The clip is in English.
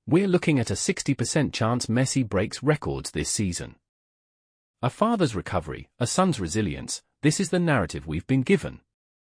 We're looking at a 60% chance Messi breaks records this season. A father's recovery, a son's resilience, this is the narrative we've been given.